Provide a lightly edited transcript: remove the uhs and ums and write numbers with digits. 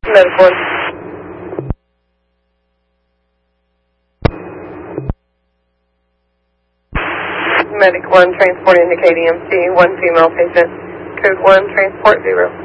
Medic 1. Medic 1, transport into KDMC, 1 female patient. Code 1, transport 0.